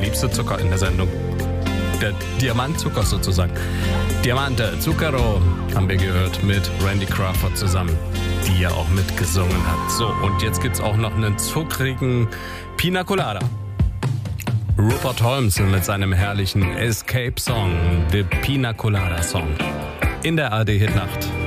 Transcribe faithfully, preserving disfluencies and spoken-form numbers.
liebste Zucker in der Sendung. Der Diamantzucker sozusagen. Diamante, Zucchero haben wir gehört mit Randy Crawford zusammen, die ja auch mitgesungen hat. So, und jetzt gibt's auch noch einen zuckrigen Pina Colada. Rupert Holmes mit seinem herrlichen Escape-Song, The Pina Colada Song. In der A R D-Hitnacht.